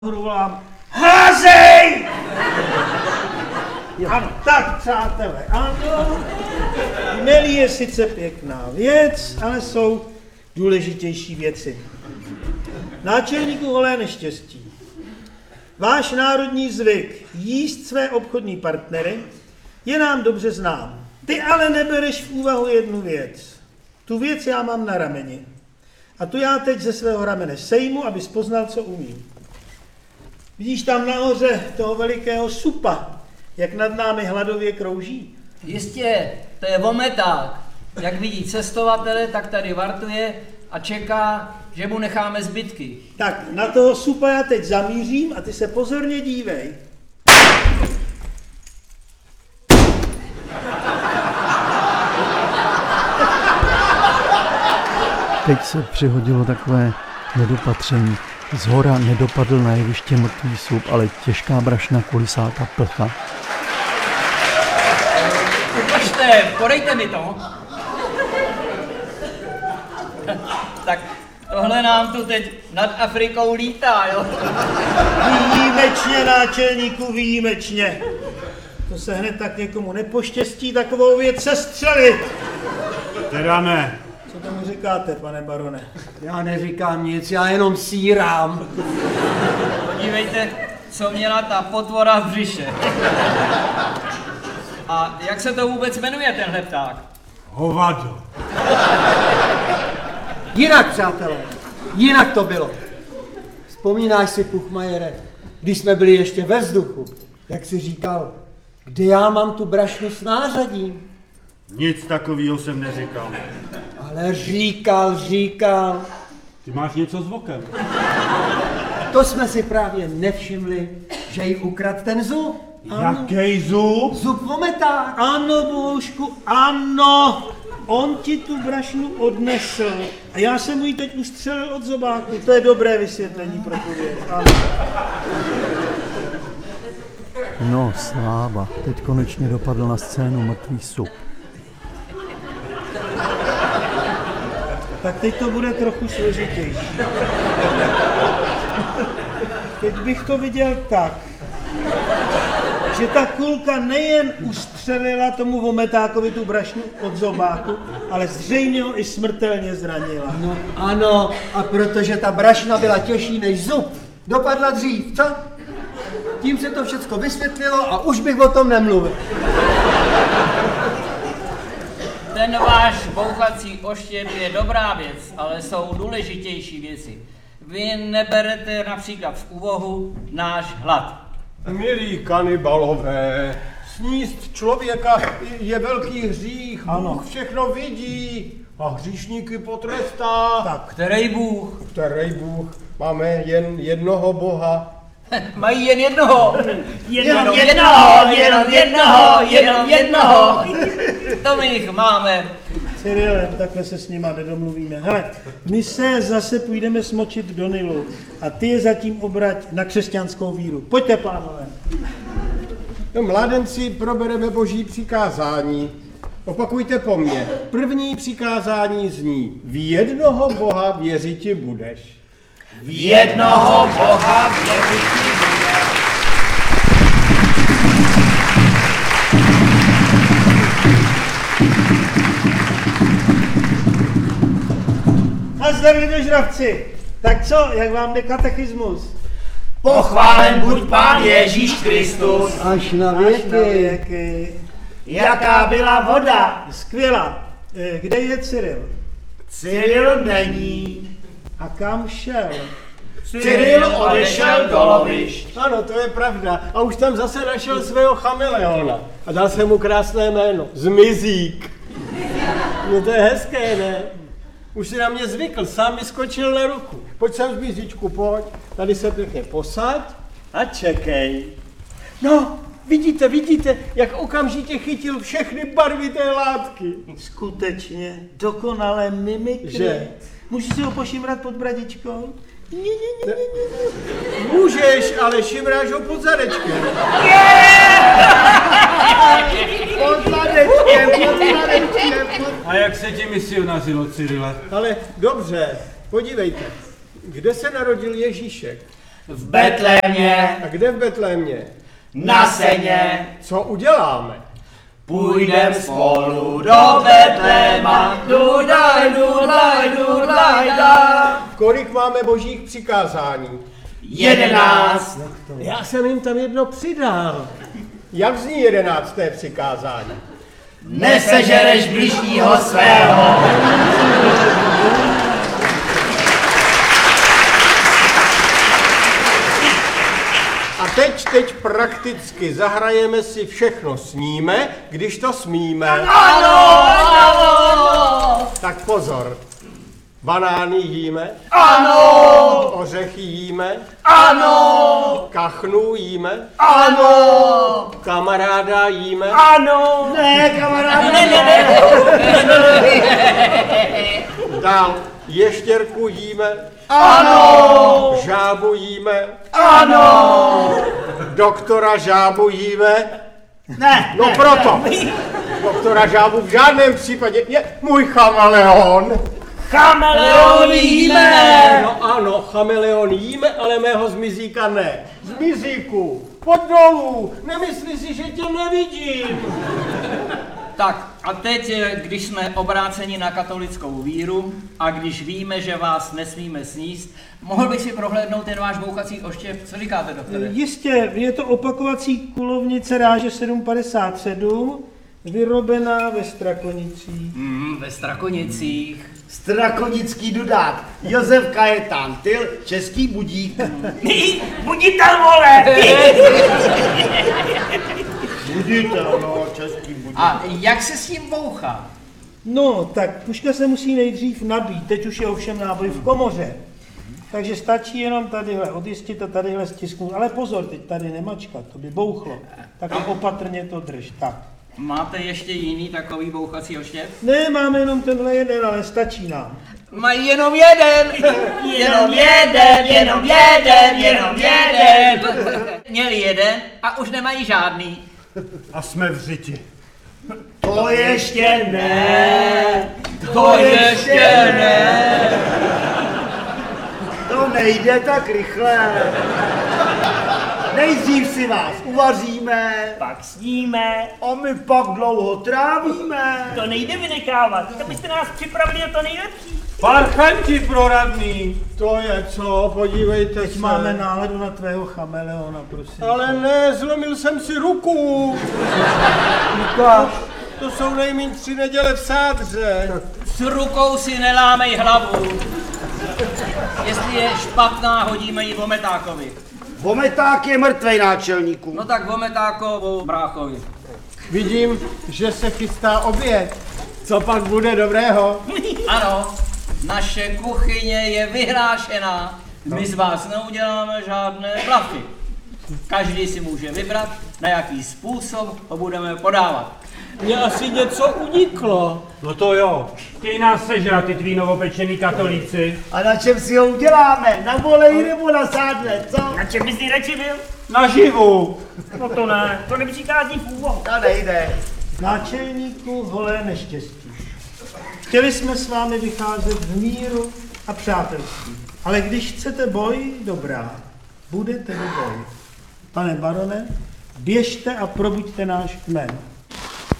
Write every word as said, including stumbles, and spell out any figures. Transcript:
volám, házej! Ano, tak přátelé, ano, Nelly je sice pěkná věc, ale jsou důležitější věci. Náčelníku holé neštěstí, váš národní zvyk jíst své obchodní partnery je nám dobře znám. Ty ale nebereš v úvahu jednu věc. Tu věc já mám na rameni. A tu já teď ze svého ramene sejmu, abys poznal, co umím. Vidíš tam nahoře toho velikého supa, jak nad námi hladově krouží? Jistě, to je vometák. Jak vidí cestovatele, tak tady vartuje a čeká, že mu necháme zbytky. Tak, na toho supa já teď zamířím a ty se pozorně dívej. Teď se přihodilo takové nedopatření. Zhora nedopadl na jeviště mrtvý sup, ale těžká brašna kulisáta plcha. Ukažte, podejte mi to. Tak tohle nám tu teď nad Afrikou lítá, jo? Výjimečně, náčelníku, výjimečně. To se hned tak někomu nepoštěstí takovou věc sestřelit. Teda ne. Co tomu říkáte, pane barone? Já neříkám nic, já jenom sírám. Podívejte, co měla ta potvora v břiše. A jak se to vůbec jmenuje, tenhle pták? Hovado. Jinak, přátelé, jinak to bylo. Vzpomínáš si, Puchmajere, když jsme byli ještě ve vzduchu, jak jsi říkal, kde já mám tu brašnu s nářadím? Nic takového jsem neříkal. Ale říkal, říkal. Ty máš něco s vokem. To jsme si právě nevšimli, že jí ukrad ten zub. Jaký zub? Zub vometák. Ano, Bohušku, ano. On ti tu brašnu odnesl a já jsem mu ji teď ustřelil od zobáku. To je dobré vysvětlení pro tu věc. Ano. No, sláva, teď konečně dopadl na scénu mrtvý sup. Tak teď to bude trochu složitější. Teď bych to viděl tak, že ta kulka nejen ustřelila tomu vometákovi tu brašnu od zobáku, ale zřejmě ho i smrtelně zranila. No ano, a protože ta brašna byla těžší než zub, dopadla dřív, co? Tím se to všecko vysvětlilo a už bych o tom nemluvil. Ten váš bouchací oštěp je dobrá věc, ale jsou důležitější věci. Vy neberete například v úvahu náš hlad. Milí kanibalové, sníst člověka je velký hřích, Ano. Bůh všechno vidí a hříšníky potrestá. Tak. Který Bůh? Který Bůh? Máme jen jednoho Boha. Mají jen jednoho. Jenom Jenom jednoho, jenom jednoho, jenom jednoho. To my jich máme. Cyrile, takhle se s nima nedomluvíme. Hele, my se zase půjdeme smočit do Nilu a ty je zatím obrať na křesťanskou víru. Pojďte, pánové. No, mládenci, probereme boží přikázání. Opakujte po mně. První přikázání zní, v jednoho Boha věřiti budeš. V jednoho Boha věřit. Nazdar, lidožravci. Tak co, jak vám jde katechismus? Pochválen buď Pán Ježíš Kristus. Až na Až věky. na věky. Jaká byla voda? Skvělá. Eh, Kde je Cyril? Cyril není. A kam šel? Cyril odešel do lovišť. Ano, to je pravda. A už tam zase našel svého chameleona. A dal jsem mu krásné jméno. Zmizík. No to je hezké, ne? Už si na mě zvykl, sám mi skočil na ruku. Pojď sem, Zmizíčku, pojď. Tady se pěkně posaď a čekej. No, vidíte, vidíte, jak okamžitě chytil všechny barvy té látky. Skutečně, dokonalé mimikry. Že? Můžu si ho pošimrat pod bradičkou? Ne, ne, ne, ne, ne. Můžeš, ale šimráš ho pod zadečkem. Pod zadečkem, pod zadečkem. Pod... A jak se ti misionařilo, Cyrile? Ale dobře, podívejte, kde se narodil Ježíšek? V Betlémě, A kde v Betlémě? na seně, Co uděláme? půjdem spolu do Betléma. Dudaj, dudaj, dudaj, da. Kolik máme božích přikázání? Jedenáct. Já jsem jim tam jedno přidal. Jak zní jedenácté přikázání? Nesežereš bližního svého. A teď, teď prakticky zahrajeme si všechno sníme, když to smíme. Ano, ano, Tak pozor. Banány jíme, ano, ořechy jíme, ano, kachnu jíme, ano, kamaráda jíme, ano. Ne, kamaráde, ne, ne, dál ještěrku jíme, ano, žábu jíme, ano. doktora žábu jíme. Ne, No proto. Doktora žábu v žádném případě je můj chameleon. chameleon jíme. No ano, chameleon jíme, ale mého zmizíka ne. Zmizíku, pod dolů, nemyslí si, že tě nevidím. Tak a teď, eh, když jsme obráceni na katolickou víru a když víme, že vás nesmíme sníst, mohl bych si prohlédnout ten váš bouchací oštěp? Co říkáte, doktore? Jistě, je to opakovací kulovnice ráže sedm padesát sedm, vyrobená ve Strakonicích. Mm, ve Strakonicích. Strakonický dudák, Josef Kajetán, Tyl, český budík. Buditel, vole! Buditel, no, český budík. A jak se s tím bouchá? No, tak puška se musí nejdřív nabít, teď už je ovšem náboj v komoře. Takže stačí jenom tadyhle odjistit a tadyhle stisknout. Ale pozor, teď tady nemačkat, to by bouchlo. Tak opatrně to drž, tak. Máte ještě jiný takový bouchací oštěp? Ne, máme jenom tenhle jeden, ale stačí nám. Mají jenom jeden! Jenom jeden, jenom jeden, jenom jeden. Měli jeden a už nemají žádný. A jsme v řiti. To ještě ne, to ještě ne. To nejde tak rychle. Nejdřív si vás uvaříme, Pak sníme, a my pak dlouho trávíme. to nejde vynechávat, to byste nás připravili o to nejlepší. Parchanti proradný. To je co, podívejte Teď se. máme náladu na tvého chameleona, prosím. Ale ne, zlomil jsem si ruku. Ukáž. To jsou nejméně tři neděle v sádře. S rukou si nelámej hlavu. Jestli je špatná, hodíme ji Vometákovi. Vometák je mrtvej, náčelníku. No tak Vometákovu bráchovi. Vidím, že se chystá oběd. Co pak bude dobrého? Ano, naše kuchyně je vyhrášená. My z vás neuděláme žádné blafy. Každý si může vybrat, na jaký způsob ho budeme podávat. Mně asi něco uniklo. No to jo. Chtějí nás sežrat, ty tví novopečený katolíci. A na čem si ho uděláme? Na voleji nebo na sádle, co? Na čem bys nejradši byl? Naživu. No to ne, to nepřichází v úvahu. To nejde. Náčelníku holé neštěstí. Chtěli jsme s vámi vycházet v míru a přátelství. Ale když chcete boj, dobrá, budete do boj. Pane barone, běžte a probuďte náš kmen.